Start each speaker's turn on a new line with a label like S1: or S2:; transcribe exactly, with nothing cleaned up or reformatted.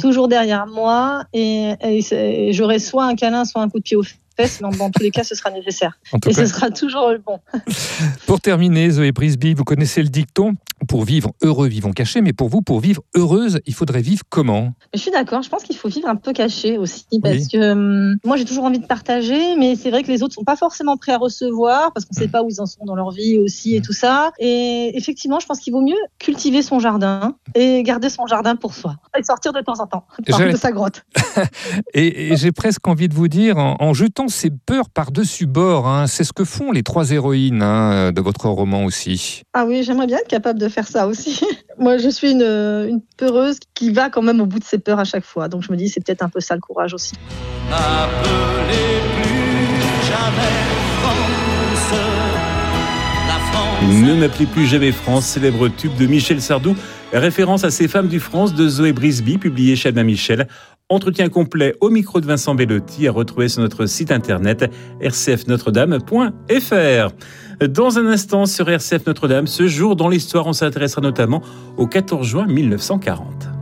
S1: toujours derrière moi et, et, et j'aurai soit un câlin, soit un coup de pied aux fesses, mais dans tous les cas, ce sera nécessaire. Et cas... ce sera toujours le bon.
S2: Pour terminer, Zoé Brisby, vous connaissez le dicton « Pour vivre heureux, vivons cachés », mais pour vous, pour vivre heureuse, il faudrait vivre comment ?
S1: Je suis d'accord, je pense qu'il faut vivre un peu caché aussi, parce oui. que euh, moi, j'ai toujours envie de partager, mais c'est vrai que les autres sont pas forcément prêts à recevoir, parce qu'on sait pas où ils en sont dans leur vie aussi et tout ça. Et effectivement, je pense qu'il vaut mieux cultiver son jardin et garder son jardin pour soi. Et sortir de temps en temps de sa grotte.
S2: et, et j'ai presque envie de vous dire, en, en jetant ses peurs par-dessus bord, hein, c'est ce que font les trois héroïnes hein, de votre roman aussi.
S1: Ah oui, j'aimerais bien être capable de faire ça aussi. Moi, je suis une, une peureuse qui va quand même au bout de ses peurs à chaque fois. Donc je me dis, c'est peut-être un peu ça le courage aussi.
S3: N'appelez plus jamais France, la France.
S4: Ne m'appelez plus jamais France, célèbre tube de Michel Sardou, référence à ces femmes du France de Zoé Brisby, publié chez Albin Michel. Entretien complet au micro de Vincent Bellotti à retrouver sur notre site internet r c f notre dame point f r. Dans un instant sur R C F Notre-Dame, ce jour dans l'histoire, on s'intéressera notamment au quatorze juin mille neuf cent quarante.